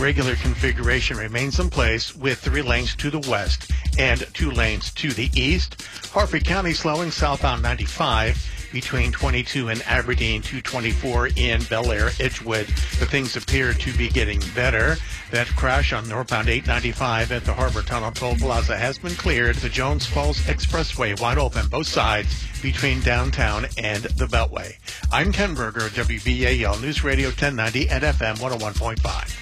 Regular configuration remains in place with 3 lanes to the west and 2 lanes to the east. Harford County slowing southbound 95 between 22 and Aberdeen, 224 in Bel Air, Edgewood. But things appear to be getting better. That crash on northbound 895 at the Harbor Tunnel Toll Plaza has been cleared. The Jones Falls Expressway wide open both sides between downtown and the Beltway. I'm Ken Berger, WBAL News Radio 1090 at FM 101.5.